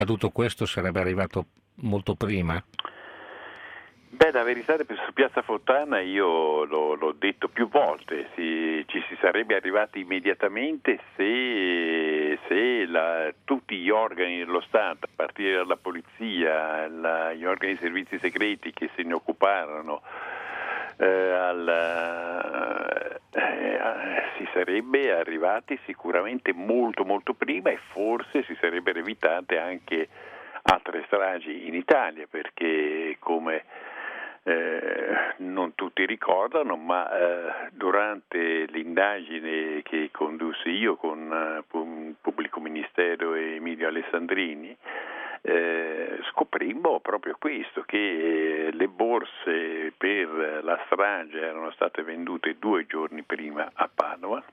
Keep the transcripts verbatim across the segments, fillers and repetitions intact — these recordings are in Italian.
tutto questo sarebbe arrivato molto prima? Beh, la verità è che su Piazza Fontana io l'ho, l'ho detto più volte, si, ci si sarebbe arrivati immediatamente se, se la, tutti gli organi dello Stato, a partire dalla polizia, la, gli organi di servizi segreti che se ne occuparono, eh, al, eh, si sarebbe arrivati sicuramente molto molto prima e forse si sarebbero evitate anche altre stragi in Italia, perché come Eh, non tutti ricordano, ma eh, durante l'indagine che condussi io con eh, un pubblico ministero e Emilio Alessandrini, eh, scoprimmo proprio questo, che eh, le borse per la strage erano state vendute due giorni prima a Padova,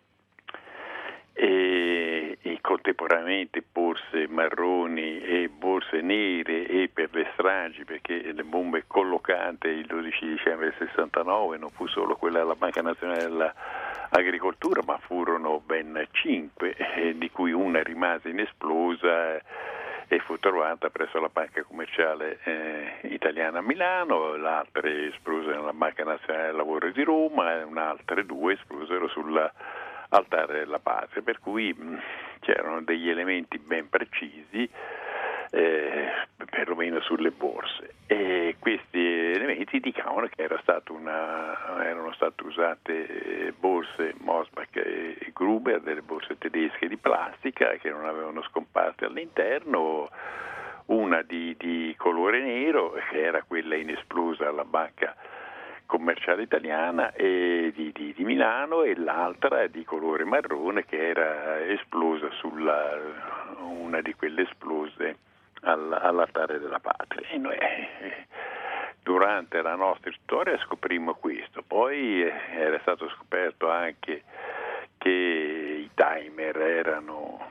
e, e contemporaneamente borse marroni e borse nere e per le stragi, perché le bombe collocate il dodici dicembre del sessantanove non fu solo quella della Banca Nazionale dell'Agricoltura, ma furono ben cinque, eh, di cui una rimase inesplosa eh, e fu trovata presso la Banca Commerciale eh, Italiana a Milano, l'altra esplose nella Banca Nazionale del Lavoro di Roma e un'altra due esplosero sulla Altare della Patria, per cui mh, c'erano degli elementi ben precisi, eh, perlomeno sulle borse, e questi elementi indicavano che era stata una, erano state usate borse Mosbach e Gruber, delle borse tedesche di plastica che non avevano scomparti all'interno, una di, di colore nero che era quella inesplosa alla Banca Commerciale Italiana e di, di, di Milano, e l'altra di colore marrone che era esplosa sulla una di quelle esplose all, all'Altare della Patria. E noi eh, durante la nostra storia scoprimmo questo. Poi eh, era stato scoperto anche che i timer erano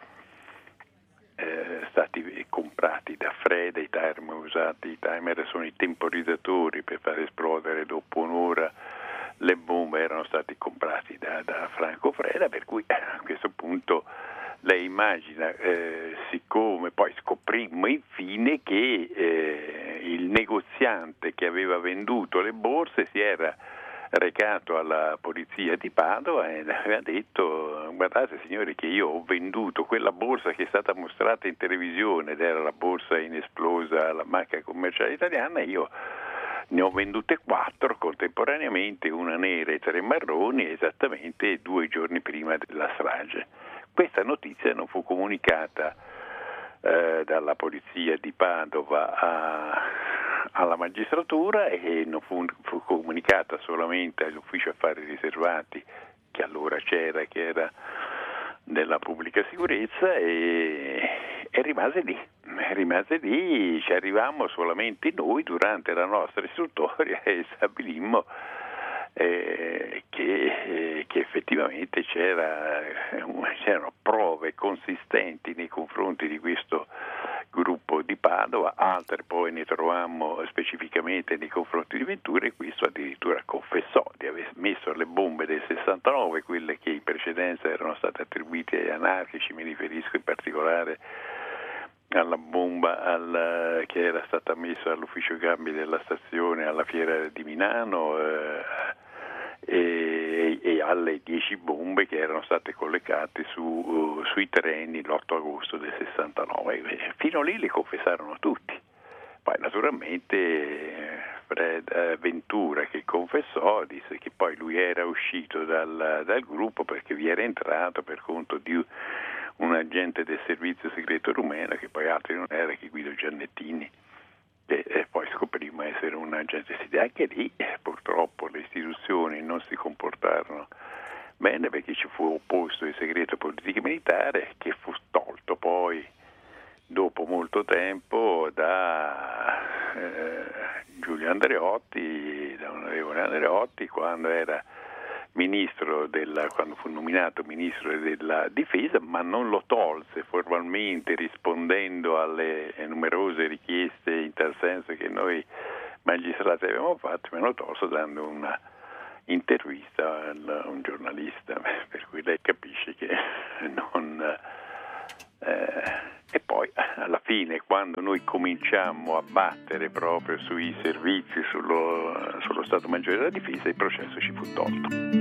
Eh, stati comprati da Freda, i timer usati, i timer sono i temporizzatori per far esplodere dopo un'ora le bombe, erano stati comprati da, da Franco Freda, per cui eh, a questo punto lei immagina, eh, siccome poi scoprimmo infine che eh, il negoziante che aveva venduto le borse si era recato alla polizia di Padova e aveva detto: guardate signori che io ho venduto quella borsa che è stata mostrata in televisione ed era la borsa inesplosa alla Banca Commerciale Italiana, io ne ho vendute quattro contemporaneamente, una nera e tre marroni, esattamente due giorni prima della strage. Questa notizia non fu comunicata eh, dalla polizia di Padova a alla magistratura e non fu, fu comunicata solamente all'ufficio affari riservati che allora c'era, che era della pubblica sicurezza, e, e rimase lì, rimase lì, ci arrivammo solamente noi durante la nostra istruttoria e stabilimmo eh, che, eh, che effettivamente c'era, c'erano prove consistenti nei confronti di questo gruppo di Padova, altre poi ne trovammo specificamente nei confronti di Ventura, e questo addirittura confessò di aver messo le bombe del sessantanove, quelle che in precedenza erano state attribuite agli anarchici, mi riferisco in particolare alla bomba al, che era stata messa all'ufficio cambi della stazione alla Fiera di Milano eh, e, e alle dieci bombe che erano state collocate su, uh, sui treni l'otto agosto del sessantanove. Fino lì le confessarono tutti. Poi naturalmente Fred Ventura, che confessò, disse che poi lui era uscito dal, dal gruppo perché vi era entrato per conto di un agente del servizio segreto rumeno, che poi altri non era che Guido Giannettini, e, e poi scoprimmo essere un agente segreto. Anche lì eh, purtroppo le istituzioni non si comportarono bene, perché ci fu opposto il segreto politico e militare, che fu tolto poi dopo molto tempo da eh, Giulio Andreotti, da onorevole Andreotti, quando era ministro della, quando fu nominato ministro della difesa, ma non lo tolse formalmente rispondendo alle numerose richieste in tal senso che noi magistrati abbiamo fatto, ma lo tolse dando una intervista a un giornalista, per cui lei capisce che non eh, E poi alla fine, quando noi cominciamo a battere proprio sui servizi, sullo, sullo Stato Maggiore della Difesa, il processo ci fu tolto.